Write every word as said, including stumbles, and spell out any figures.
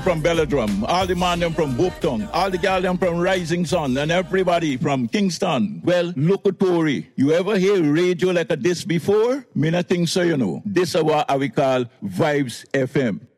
from Belladrum, all the man them from Boopton, all the gal them from Rising Sun, and everybody from Kingston. Well, look at Tory. You ever hear radio like a this before? Me not think so, you know. This is what we call Vibes F M.